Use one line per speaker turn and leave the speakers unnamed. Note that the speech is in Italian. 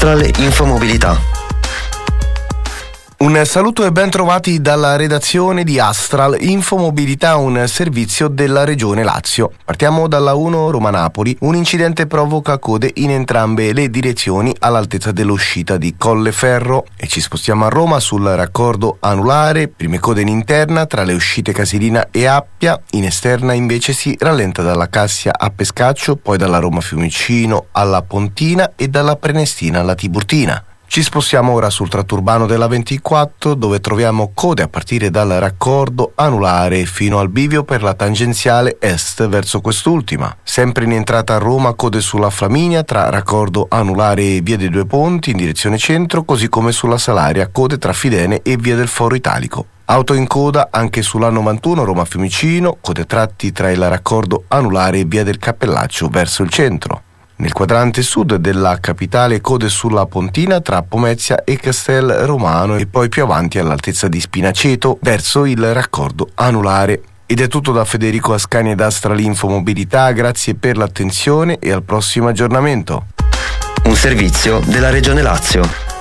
Astral Infomobilità.
Un saluto e ben trovati dalla redazione di Astral Infomobilità, un servizio della Regione Lazio. Partiamo dalla 1 Roma-Napoli. Un incidente provoca code in entrambe le direzioni all'altezza dell'uscita di Colleferro e ci spostiamo a Roma sul raccordo anulare. Prime code in interna tra le uscite Casilina e Appia, in esterna invece si rallenta dalla Cassia a Pescaccio, poi dalla Roma Fiumicino alla Pontina e dalla Prenestina alla Tiburtina. Ci spostiamo ora sul tratto urbano della 24, dove troviamo code a partire dal raccordo anulare fino al bivio per la tangenziale est verso quest'ultima. Sempre in entrata a Roma, code sulla Flaminia tra raccordo anulare e via dei Due Ponti in direzione centro, così come sulla Salaria, code tra Fidene e via del Foro Italico. Auto in coda anche sulla 91 Roma Fiumicino, code tratti tra il raccordo anulare e via del Cappellaccio verso il centro. Nel quadrante sud della capitale, code sulla Pontina tra Pomezia e Castel Romano e poi più avanti all'altezza di Spinaceto verso il raccordo anulare. Ed è tutto da Federico Ascani ed Astral Infomobilità, grazie per l'attenzione e al prossimo aggiornamento.
Un servizio della Regione Lazio.